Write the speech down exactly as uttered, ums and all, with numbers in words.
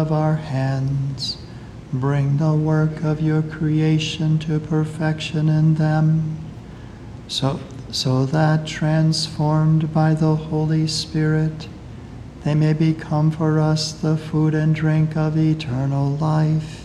of our hands, bring the work of your creation to perfection in them, so, so that, transformed by the Holy Spirit, they may become for us the food and drink of eternal life.